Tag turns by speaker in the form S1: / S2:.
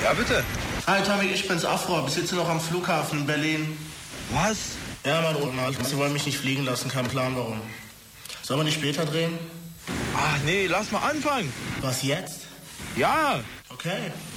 S1: Ja, bitte.
S2: Hi, Tommy, ich bin's, Afro. Bist jetzt noch am Flughafen in Berlin?
S1: Was?
S2: Ja, mein Bruder, sie wollen mich nicht fliegen lassen, kein Plan warum. Sollen wir nicht später drehen?
S1: Ach nee, lass mal anfangen.
S2: Was jetzt?
S1: Ja.
S2: Okay.